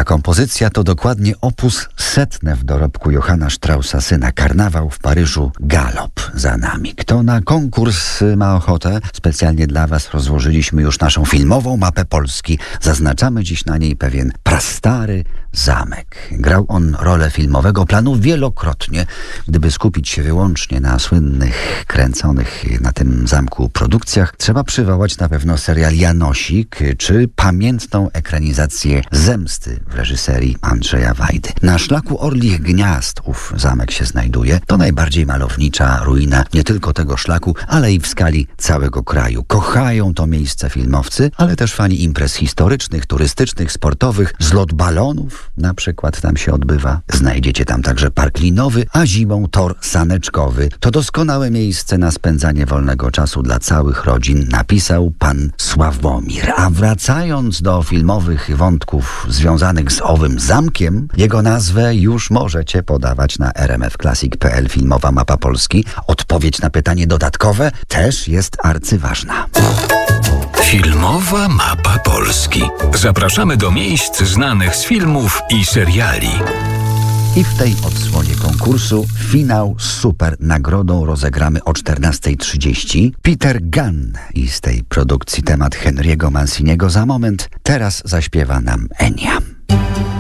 kompozycja to dokładnie opus 100 w dorobku Johanna Straussa, syna. Karnawał w Paryżu, galop za nami. Kto na konkurs ma ochotę? Specjalnie dla Was rozłożyliśmy już naszą filmową mapę Polski. Zaznaczamy dziś na niej pewien prastary zamek. Grał on rolę filmowego planu wielokrotnie. Gdyby skupić się wyłącznie na słynnych, kręconych na tym zamku produkcjach, trzeba przywołać na pewno serial Janosik, czy pamiętną ekranizację Zemsty w reżyserii Andrzeja Wajdy. Na szlaku Orlich Gniazd ów zamek się znajduje. To najbardziej malownicza ruina nie tylko tego szlaku, ale i w skali całego kraju. Kochają to miejsce filmowcy, ale też fani imprez historycznych, turystycznych, sportowych. Zlot balonów na przykład tam się odbywa. Znajdziecie tam także park linowy, a zimą tor saneczkowy. To doskonałe miejsce na spędzanie wolnego czasu dla całych rodzin, napisał pan Sławomir. A wracając do filmowych wątków związanych z owym zamkiem, jego nazwę już możecie podawać na rmfclassic.pl. Filmowa mapa Polski. Odpowiedź na pytanie dodatkowe też jest arcyważna. Filmowa mapa Polski. Zapraszamy do miejsc znanych z filmów i seriali. I w tej odsłonie konkursu finał z super nagrodą rozegramy o 14:30. Peter Gunn i z tej produkcji temat Henry'ego Manciniego za moment. Teraz zaśpiewa nam Enia.